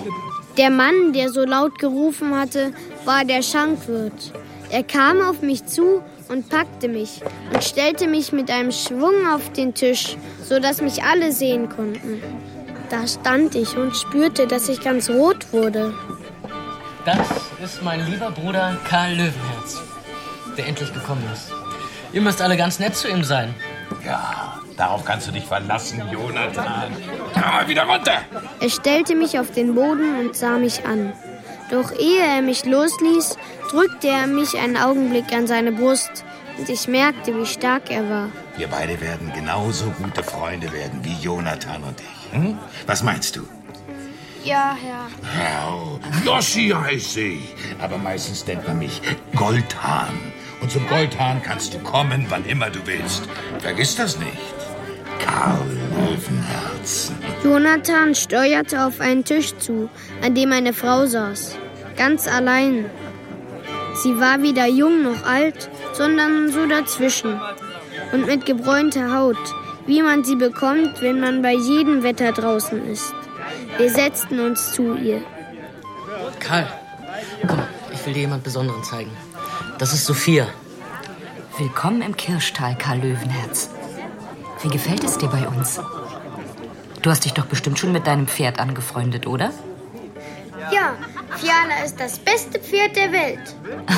Der Mann, der so laut gerufen hatte, war der Schankwirt. Er kam auf mich zu und packte mich und stellte mich mit einem Schwung auf den Tisch, sodass mich alle sehen konnten. Da stand ich und spürte, dass ich ganz rot wurde. Das ist mein lieber Bruder Karl Löwenherz, der endlich gekommen ist. Ihr müsst alle ganz nett zu ihm sein. Ja, darauf kannst du dich verlassen, Jonathan. Komm mal wieder runter. Er stellte mich auf den Boden und sah mich an. Doch ehe er mich losließ, drückte er mich einen Augenblick an seine Brust und ich merkte, wie stark er war. Wir beide werden genauso gute Freunde werden wie Jonathan und ich. Hm? Was meinst du? Ja, Herr. Herr, Joschi heiße ich. Aber meistens nennt man mich Goldhahn. Und zum Goldhahn kannst du kommen, wann immer du willst. Vergiss das nicht. Karl Löwenherz. Jonathan steuerte auf einen Tisch zu, an dem eine Frau saß. Ganz allein. Sie war weder jung noch alt, sondern so dazwischen. Und mit gebräunter Haut, wie man sie bekommt, wenn man bei jedem Wetter draußen ist. Wir setzten uns zu ihr. Karl, komm, ich will dir jemand Besonderen zeigen. Das ist Sophia. Willkommen im Kirschtal, Karl Löwenherz. Wie gefällt es dir bei uns? Du hast dich doch bestimmt schon mit deinem Pferd angefreundet, oder? Ja, Fiala ist das beste Pferd der Welt.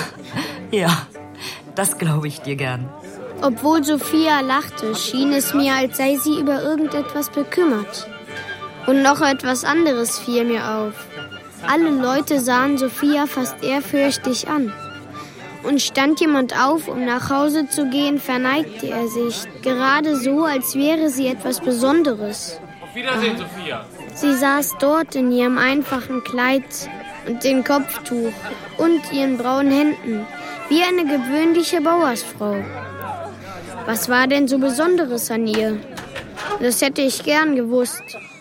Ja, das glaube ich dir gern. Obwohl Sophia lachte, schien es mir, als sei sie über irgendetwas bekümmert. Und noch etwas anderes fiel mir auf. Alle Leute sahen Sophia fast ehrfürchtig an. Und stand jemand auf, um nach Hause zu gehen, verneigte er sich, gerade so, als wäre sie etwas Besonderes. Auf Wiedersehen, Sophia. Sie saß dort in ihrem einfachen Kleid und dem Kopftuch und ihren braunen Händen, wie eine gewöhnliche Bauersfrau. Was war denn so Besonderes an ihr? Das hätte ich gern gewusst.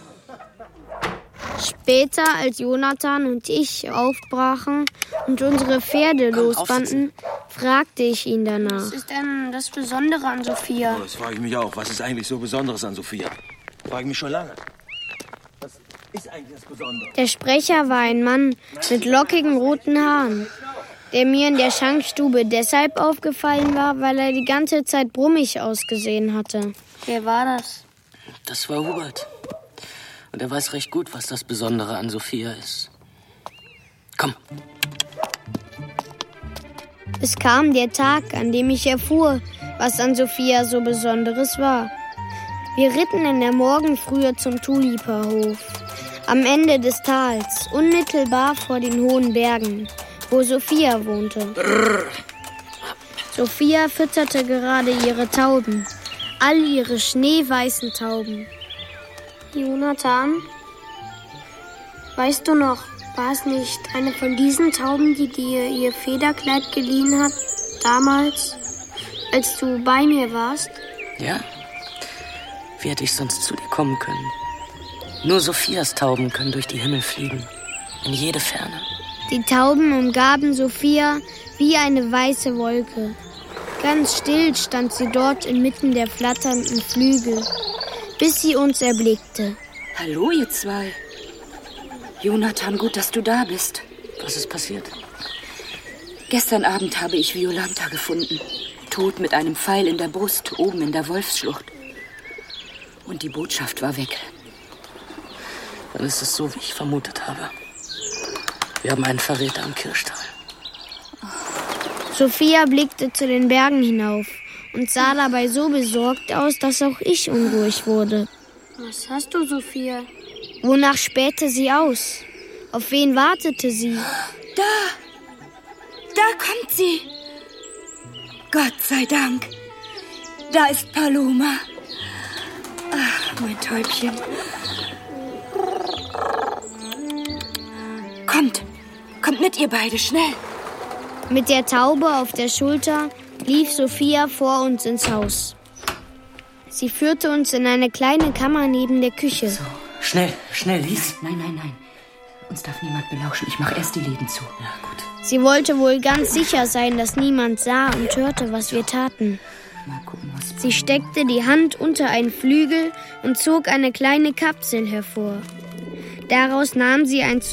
Später, als Jonathan und ich aufbrachen und unsere Pferde losbanden, fragte ich ihn danach. Was ist denn das Besondere an Sophia? Oh, das frage ich mich auch. Was ist eigentlich so Besonderes an Sophia? Frage ich mich schon lange. Was ist eigentlich das Besondere? Der Sprecher war ein Mann mit lockigen roten Haaren, der mir in der Schankstube deshalb aufgefallen war, weil er die ganze Zeit brummig ausgesehen hatte. Wer war das? Das war Hubert. Und er weiß recht gut, was das Besondere an Sophia ist. Komm. Es kam der Tag, an dem ich erfuhr, was an Sophia so Besonderes war. Wir ritten in der Morgenfrühe zum Tulipahof, am Ende des Tals, unmittelbar vor den hohen Bergen, wo Sophia wohnte. Sophia fütterte gerade ihre Tauben, all ihre schneeweißen Tauben. Jonathan, weißt du noch, war es nicht eine von diesen Tauben, die dir ihr Federkleid geliehen hat, damals, als du bei mir warst? Ja? Wie hätte ich sonst zu dir kommen können? Nur Sophias Tauben können durch die Himmel fliegen, in jede Ferne. Die Tauben umgaben Sophia wie eine weiße Wolke. Ganz still stand sie dort inmitten der flatternden Flügel, bis sie uns erblickte. Hallo, ihr zwei. Jonathan, gut, dass du da bist. Was ist passiert? Gestern Abend habe ich Violanta gefunden. Tot mit einem Pfeil in der Brust, oben in der Wolfsschlucht. Und die Botschaft war weg. Dann ist es so, wie ich vermutet habe. Wir haben einen Verräter im Kirschtal. Sophia blickte zu den Bergen hinauf und sah dabei so besorgt aus, dass auch ich unruhig wurde. Was hast du, Sophia? Wonach spähte sie aus? Auf wen wartete sie? Da kommt sie. Gott sei Dank. Da ist Paloma. Ach, mein Täubchen. Kommt mit, ihr beide, schnell. Mit der Taube auf der Schulter lief Sophia vor uns ins Haus. Sie führte uns in eine kleine Kammer neben der Küche. So, schnell, lies. Nein. Uns darf niemand belauschen. Ich mache erst die Läden zu. Ja, gut. Sie wollte wohl ganz sicher sein, dass niemand sah und hörte, was wir taten. Mal gucken, was... Sie steckte die Hand unter einen Flügel und zog eine kleine Kapsel hervor. Daraus nahm sie ein